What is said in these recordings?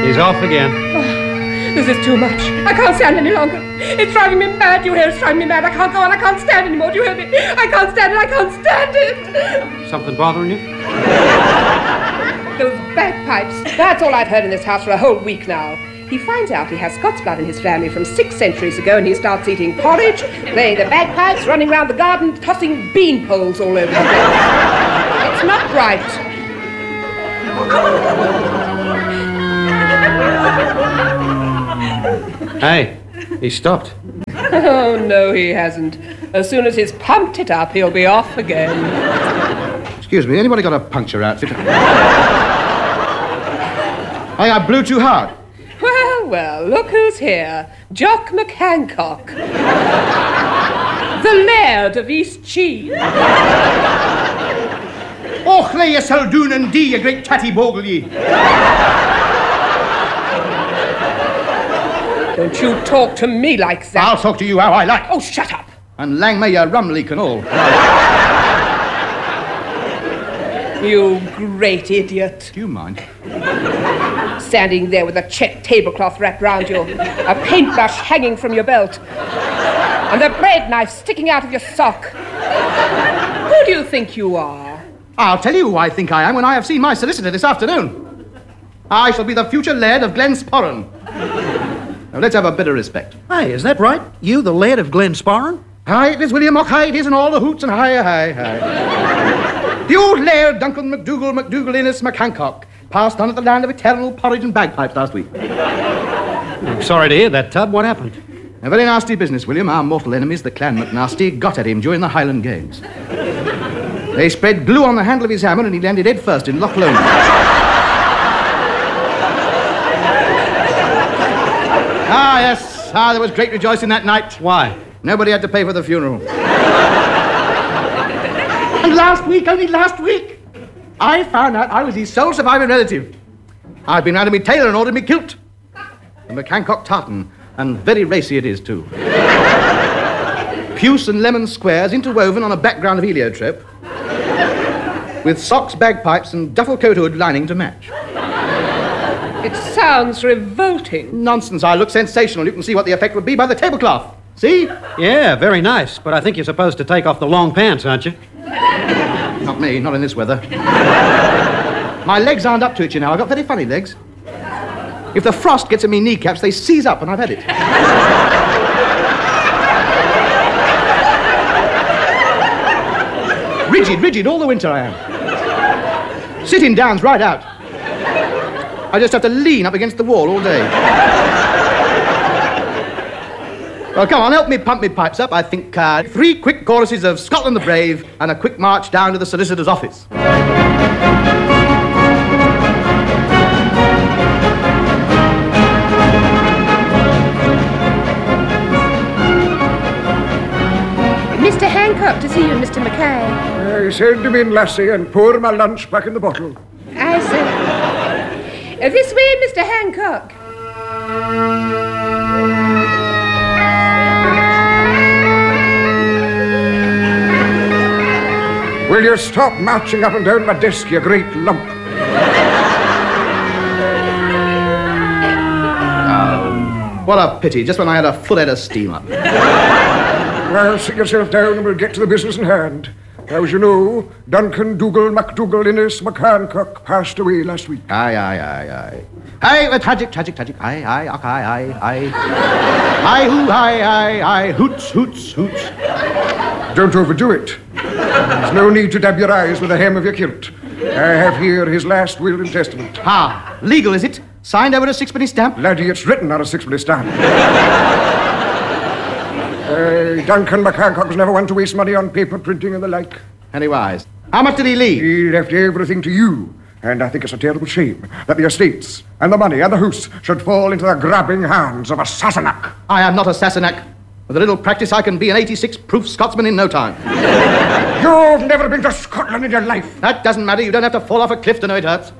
He's off again. This is too much. I can't stand any longer. It's driving me mad. You hear it's driving me mad. I can't go on. I can't stand anymore. Do you hear me? I can't stand it. I can't stand it. Something bothering you? Those bagpipes. That's all I've heard in this house for a whole week now. He finds out he has Scots blood in his family from 6 centuries ago, and he starts eating porridge, playing the bagpipes, running round the garden, tossing bean poles all over the place. It's not right. Hey, he stopped. Oh, no, he hasn't. As soon as he's pumped it up, he'll be off again. Excuse me, anybody got a puncture outfit? I blew too hard. Well, look who's here. Jock McHancock. The Laird of East Cheese. Och, lay your Saldoon and D, you great tatty bogle ye. Don't you talk to me like that. I'll talk to you how I like. Oh, shut up. And lang may your rum leak and all. You great idiot. Do you mind? Standing there with a check tablecloth wrapped round you, a paintbrush hanging from your belt, and a bread knife sticking out of your sock. Who do you think you are? I'll tell you who I think I am when I have seen my solicitor this afternoon. I shall be the future Laird of Glensporran. Now, let's have a bit of respect. Hey, is that right? You, the Laird of Glensporran? Aye, it is, William. Aye, it is, and all the hoots and hi. The old Laird, Duncan MacDougall Innes McHancock, passed on at the land of eternal porridge and bagpipes last week. I'm sorry to hear that, Tub. What happened? A very nasty business, William. Our mortal enemies, the Clan McNasty, got at him during the Highland Games. They spread glue on the handle of his hammer and he landed head first in Loch Lomond. Yes. There was great rejoicing that night. Why? Nobody had to pay for the funeral. And only last week, I found out I was his sole surviving relative. I've been round to me tailor and ordered me kilt. The McHancock tartan, and very racy it is, too. Puce and lemon squares interwoven on a background of heliotrope, with socks, bagpipes, and duffel coat hood lining to match. It sounds revolting. Nonsense, I look sensational. You can see what the effect would be by the tablecloth. See? Yeah, very nice, but I think you're supposed to take off the long pants, aren't you? Not me, not in this weather. My legs aren't up to it, you know. I've got very funny legs. If the frost gets in me kneecaps, they seize up, and I've had it. Rigid, all the winter I am. Sitting down's right out. I just have to lean up against the wall all day. Well, come on, help me pump me pipes up. I think 3 quick choruses of Scotland the Brave and a quick march down to the solicitor's office. Mr. Hancock to see you, Mr. Mackay. Send him in, lassie, and pour my lunch back in the bottle. I see. This way, Mr. Hancock. Will you stop marching up and down my desk, you great lump? What a pity, just when I had a full head of steam up. Well, sit yourself down and we'll get to the business in hand. As you know, Duncan Dougal MacDougall Innes McHancock passed away last week. Aye. Aye, tragic. Aye. Aye, hoots. Don't overdo it. There's no need to dab your eyes with the hem of your kilt. I have here his last will and testament. Legal, is it? Signed over a 6-penny stamp? Laddie, it's written on a 6-penny stamp. Duncan McHancock was never one to waste money on paper printing and the like. Anywise, how much did he leave? He left everything to you. And I think it's a terrible shame that the estates and the money and the house should fall into the grabbing hands of a Sassenach. I am not a Sassenach. With a little practice, I can be an 86-proof Scotsman in no time. You've never been to Scotland in your life. That doesn't matter. You don't have to fall off a cliff to know it hurts.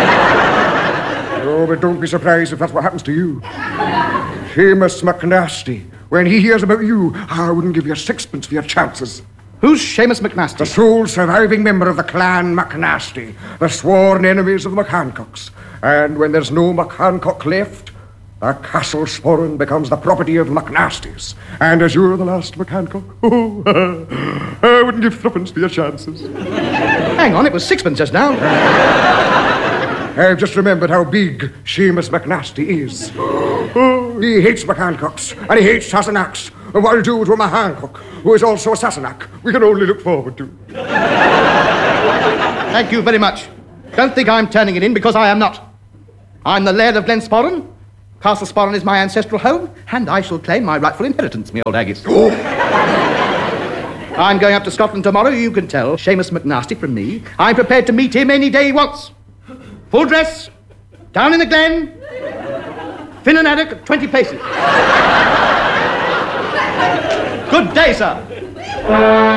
Oh, but don't be surprised if that's what happens to you. Seamus McNasty, when he hears about you, I wouldn't give you 6 pence for your chances. Who's Seamus McNasty? The sole surviving member of the clan McNasty, the sworn enemies of the McHancocks. And when there's no McHancock left, the Castle Sporran becomes the property of McNasties. And as you're the last McHancock, I wouldn't give threepence for your chances. Hang on, it was sixpence just now. I've just remembered how big Seamus McNasty is. He hates McHancocks, and he hates Sassenachs. And what he'll do to a McHancock, who is also a Sassenach, we can only look forward to. Thank you very much. Don't think I'm turning it in, because I am not. I'm the Laird of Glensporran. Castle Sporran is my ancestral home, and I shall claim my rightful inheritance, me old haggis. Oh. I'm going up to Scotland tomorrow, you can tell Seamus McNasty from me. I'm prepared to meet him any day he wants. Full dress, down in the glen, fin and haddock, 20 paces. Good day, sir.